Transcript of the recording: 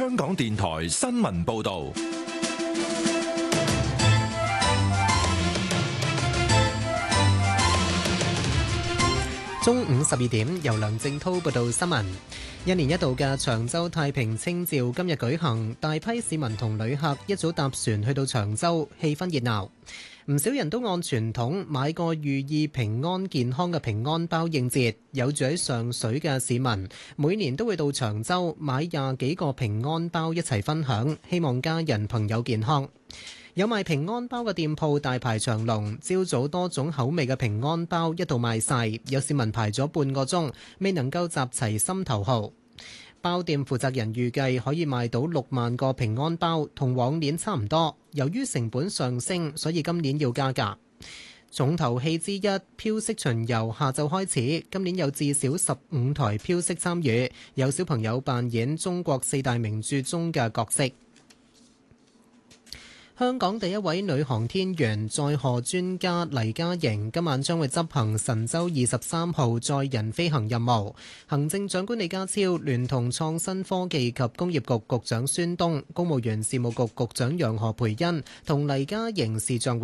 香港電台新聞報道。 中午12點，由梁正滔報道新聞。一年一度嘅長洲太平清醮今日舉行，大批市民同旅客一早搭船去到長洲，氣氛熱鬧。唔少人都按傳統買個寓意平安健康嘅平安包應節。有住喺上水嘅市民，每年都會到長洲買20幾個平安包一齊分享，希望家人朋友健康。有賣平安包嘅店鋪大排長龍，朝早多種口味嘅平安包一度賣晒，有市民排咗半個鐘，未能夠集齊心頭號。包店負責人預計可以賣到6萬個平安包，同往年差唔多。由於成本上升，所以今年要加價。重頭戲之一飄色巡遊下晝開始，今年有至少15台飄色參與，有小朋友扮演中國4大名著中嘅角色。香港第一位女航天員載荷專家黎嘉瑩今晚將會執行神舟23號載人飛行任務。行政長官李家超聯同創新科技及工業局局長孫東、公務員事務局局長楊何蓓茵同黎嘉瑩視像會